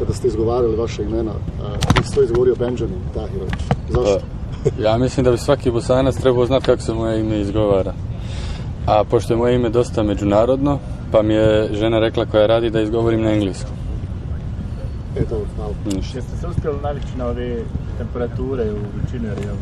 kada ste izgovarali vaše imena, vi ste to izgovorio Benjamin Tahirović. Zašto? Ja mislim da bi svaki Bosanac trebao znati kako se moje ime izgovara. A pošto je moje ime dosta međunarodno, pa mi je žena rekla koja radi da izgovorim na engleskom. Eto, hvala. Jeste se uspjeli navići na ove temperature u većini arijela?